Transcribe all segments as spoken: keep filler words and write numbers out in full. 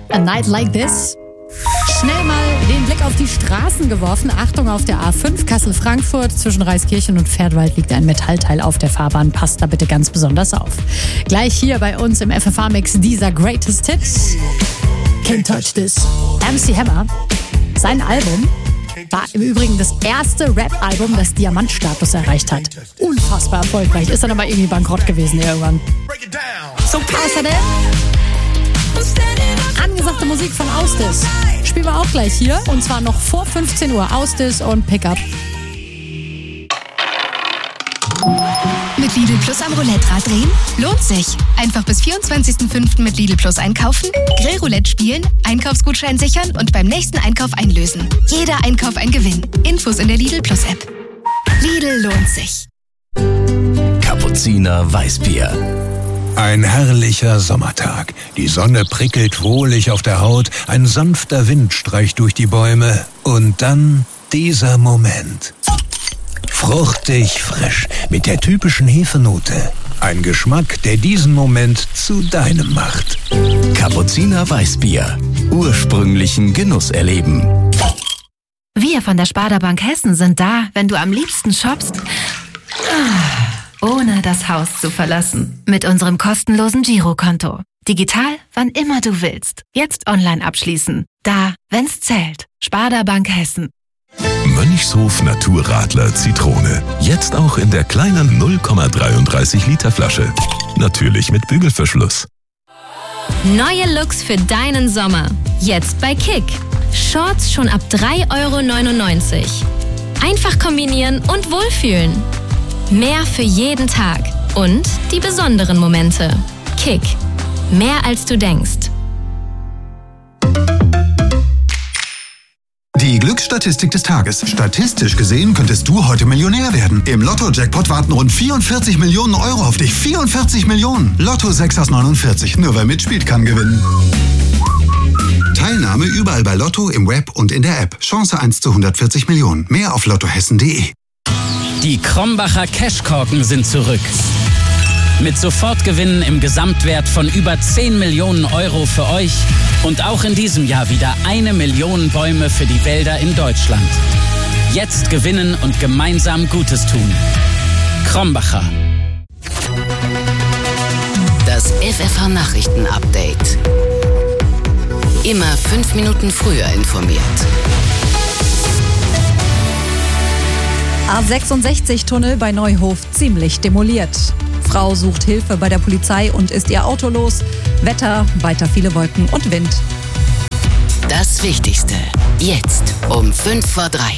A Night Like This. Schnell mal den Blick auf die Straßen geworfen. Achtung, auf der A fünf Kassel-Frankfurt zwischen Reiskirchen und Pferdwald liegt ein Metallteil auf der Fahrbahn. Passt da bitte ganz besonders auf. Gleich hier bei uns im F F A-Mix dieser Greatest Hits. Can't Touch This. M C Hammer. Sein Album war im Übrigen das erste Rap-Album, das Diamantstatus erreicht hat. Unfassbar erfolgreich. Ist dann aber irgendwie bankrott gewesen irgendwann. So, außerdem angesagte Musik von Ausdis. Spielen wir auch gleich hier. Und zwar noch vor fünfzehn Uhr. Ausdis und Pickup. Mit Lidl Plus am Roulette-Rad drehen? Lohnt sich. Einfach bis vierundzwanzigsten fünften mit Lidl Plus einkaufen, Grillroulette spielen, Einkaufsgutschein sichern und beim nächsten Einkauf einlösen. Jeder Einkauf ein Gewinn. Infos in der Lidl Plus App. Lidl lohnt sich. Kapuziner Weißbier. Ein herrlicher Sommertag. Die Sonne prickelt wohlig auf der Haut, ein sanfter Wind streicht durch die Bäume und dann dieser Moment. Fruchtig frisch, mit der typischen Hefenote. Ein Geschmack, der diesen Moment zu deinem macht. Kapuziner Weißbier. Ursprünglichen Genuss erleben. Wir von der Sparda Bank Hessen sind da, wenn du am liebsten shoppst, ohne das Haus zu verlassen. Mit unserem kostenlosen Girokonto. Digital, wann immer du willst. Jetzt online abschließen. Da, wenn's zählt. Sparda Bank Hessen. Mönchshof Naturradler Zitrone. Jetzt auch in der kleinen null Komma dreiunddreißig Liter Flasche. Natürlich mit Bügelverschluss. Neue Looks für deinen Sommer. Jetzt bei Kick. Shorts schon ab drei Euro neunundneunzig. Einfach kombinieren und wohlfühlen. Mehr für jeden Tag. Und die besonderen Momente. Kick. Mehr als du denkst. Die Glücksstatistik des Tages. Statistisch gesehen könntest du heute Millionär werden. Im Lotto-Jackpot warten rund vierundvierzig Millionen Euro auf dich. vierundvierzig Millionen. Lotto sechs aus neunundvierzig. Nur wer mitspielt, kann gewinnen. Teilnahme überall bei Lotto, im Web und in der App. Chance eins zu hundertvierzig Millionen. Mehr auf lottohessen punkt de. Die Krombacher Cashkorken sind zurück. Mit Sofortgewinnen im Gesamtwert von über zehn Millionen Euro für euch und auch in diesem Jahr wieder eine Million Bäume für die Wälder in Deutschland. Jetzt gewinnen und gemeinsam Gutes tun. Krombacher. Das F F A-Nachrichten-Update. Immer fünf Minuten früher informiert. A sechsundsechzig-Tunnel bei Neuhof ziemlich demoliert. Frau sucht Hilfe bei der Polizei und ist ihr Auto los. Wetter, weiter viele Wolken und Wind. Das Wichtigste. Jetzt um fünf vor drei.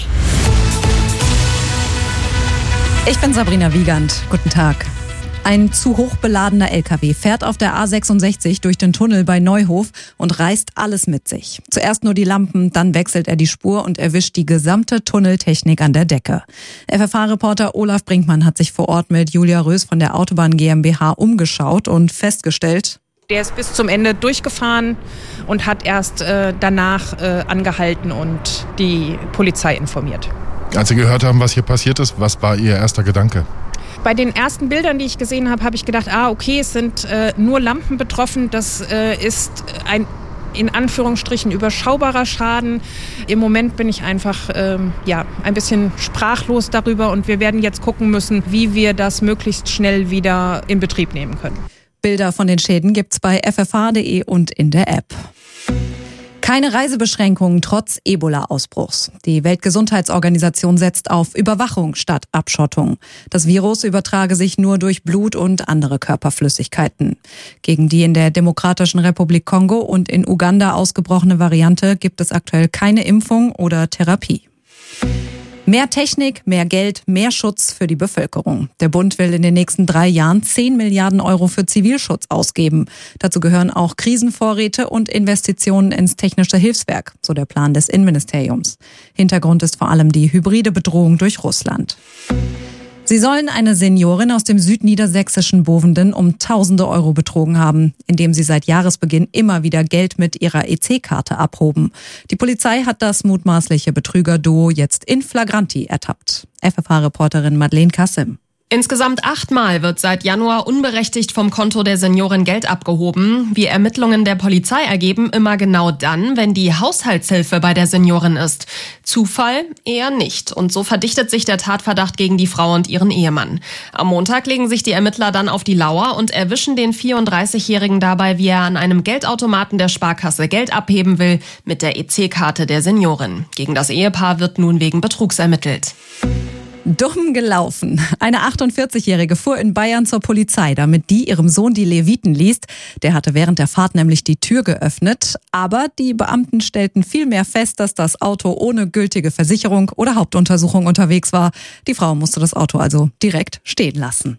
Ich bin Sabrina Wiegand. Guten Tag. Ein zu hoch beladener L K W fährt auf der A sechsundsechzig durch den Tunnel bei Neuhof und reißt alles mit sich. Zuerst nur die Lampen, dann wechselt er die Spur und erwischt die gesamte Tunneltechnik an der Decke. F F A-Reporter Olaf Brinkmann hat sich vor Ort mit Julia Rös von der Autobahn GmbH umgeschaut und festgestellt: Der ist bis zum Ende durchgefahren und hat erst äh, danach äh, angehalten und die Polizei informiert. Als Sie gehört haben, was hier passiert ist, was war Ihr erster Gedanke? Bei den ersten Bildern, die ich gesehen habe, habe ich gedacht, ah, okay, es sind äh, nur Lampen betroffen. Das äh, ist ein in Anführungsstrichen überschaubarer Schaden. Im Moment bin ich einfach ähm, ja, ein bisschen sprachlos darüber und wir werden jetzt gucken müssen, wie wir das möglichst schnell wieder in Betrieb nehmen können. Bilder von den Schäden gibt's bei f f a punkt de und in der App. Keine Reisebeschränkungen trotz Ebola-Ausbruchs. Die Weltgesundheitsorganisation setzt auf Überwachung statt Abschottung. Das Virus übertrage sich nur durch Blut und andere Körperflüssigkeiten. Gegen die in der Demokratischen Republik Kongo und in Uganda ausgebrochene Variante gibt es aktuell keine Impfung oder Therapie. Mehr Technik, mehr Geld, mehr Schutz für die Bevölkerung. Der Bund will in den nächsten drei Jahren zehn Milliarden Euro für Zivilschutz ausgeben. Dazu gehören auch Krisenvorräte und Investitionen ins technische Hilfswerk, so der Plan des Innenministeriums. Hintergrund ist vor allem die hybride Bedrohung durch Russland. Sie sollen eine Seniorin aus dem südniedersächsischen Bovenden um tausende Euro betrogen haben, indem sie seit Jahresbeginn immer wieder Geld mit ihrer E C-Karte abhoben. Die Polizei hat das mutmaßliche Betrügerduo jetzt in flagranti ertappt. F F A-Reporterin Madeleine Kassim. Insgesamt achtmal wird seit Januar unberechtigt vom Konto der Seniorin Geld abgehoben. Wie Ermittlungen der Polizei ergeben, immer genau dann, wenn die Haushaltshilfe bei der Seniorin ist. Zufall? Eher nicht. Und so verdichtet sich der Tatverdacht gegen die Frau und ihren Ehemann. Am Montag legen sich die Ermittler dann auf die Lauer und erwischen den vierunddreißigjährigen dabei, wie er an einem Geldautomaten der Sparkasse Geld abheben will mit der E C-Karte der Seniorin. Gegen das Ehepaar wird nun wegen Betrugs ermittelt. Dumm gelaufen. Eine achtundvierzigjährige fuhr in Bayern zur Polizei, damit die ihrem Sohn die Leviten liest. Der hatte während der Fahrt nämlich die Tür geöffnet. Aber die Beamten stellten vielmehr fest, dass das Auto ohne gültige Versicherung oder Hauptuntersuchung unterwegs war. Die Frau musste das Auto also direkt stehen lassen.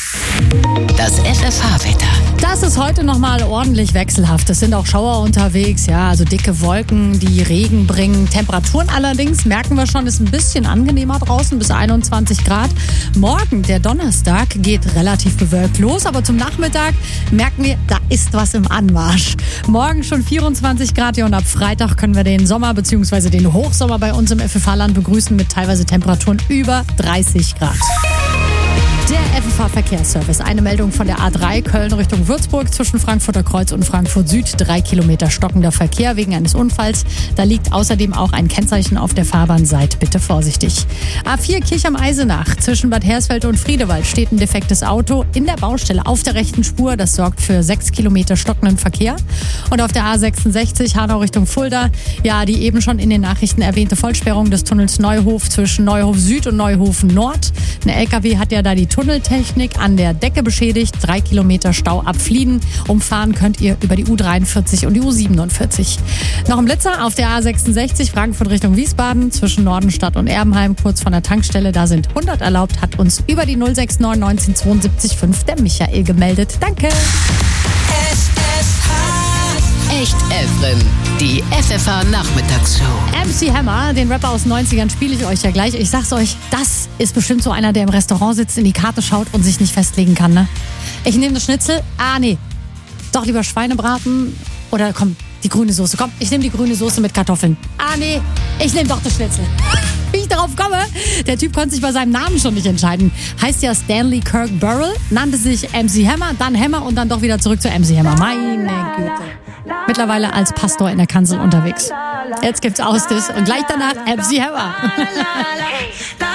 Das F F H-Wetter. Das ist heute nochmal ordentlich wechselhaft. Es sind auch Schauer unterwegs, ja, also dicke Wolken, die Regen bringen. Temperaturen allerdings, merken wir schon, ist ein bisschen angenehmer draußen, bis einundzwanzig Grad. Morgen, der Donnerstag, geht relativ bewölkt los, aber zum Nachmittag merken wir, da ist was im Anmarsch. Morgen schon vierundzwanzig Grad, ja, und ab Freitag können wir den Sommer bzw. den Hochsommer bei uns im F F H-Land begrüßen mit teilweise Temperaturen über dreißig Grad. Der F F H-Verkehrsservice. Eine Meldung von der A drei Köln Richtung Würzburg zwischen Frankfurter Kreuz und Frankfurt Süd. Drei Kilometer stockender Verkehr wegen eines Unfalls. Da liegt außerdem auch ein Kennzeichen auf der Fahrbahn. Seid bitte vorsichtig. A vier Kirch am Eisenach. Zwischen Bad Hersfeld und Friedewald steht ein defektes Auto in der Baustelle auf der rechten Spur. Das sorgt für sechs Kilometer stockenden Verkehr. Und auf der A sechsundsechzig Hanau Richtung Fulda. Ja, die eben schon in den Nachrichten erwähnte Vollsperrung des Tunnels Neuhof zwischen Neuhof Süd und Neuhof Nord. Ein L K W hat ja da die Tunneltechnik an der Decke beschädigt. Drei Kilometer Stau ab Flieden. Umfahren könnt ihr über die U dreiundvierzig und die U siebenundvierzig. Noch ein Blitzer auf der A sechsundsechzig Frankfurt Richtung Wiesbaden zwischen Nordenstadt und Erbenheim. Kurz von der Tankstelle, da sind hundert erlaubt, hat uns über die null sechs neun neunzehn zweiundsiebzig fünf der Michael gemeldet. Danke. F F H. Echt Evren. Die F F H-Nachmittagsshow. M C Hammer, den Rapper aus den neunzigern, spiele ich euch ja gleich. Ich sag's euch, das ist bestimmt so einer, der im Restaurant sitzt, in die Karte schaut und sich nicht festlegen kann, ne? Ich nehme das Schnitzel. Ah, nee. Doch lieber Schweinebraten. Oder komm, die grüne Soße. Komm, ich nehme die grüne Soße mit Kartoffeln. Ah, nee. Ich nehme doch das Schnitzel. Wie ich darauf komme, der Typ konnte sich bei seinem Namen schon nicht entscheiden. Heißt ja Stanley Kirk Burrell, nannte sich M C Hammer, dann Hammer und dann doch wieder zurück zu M C Hammer. Meine Güte. Mittlerweile als Pastor in der Kanzel unterwegs. Jetzt gibt's Ausdiss und gleich danach M C Hammer.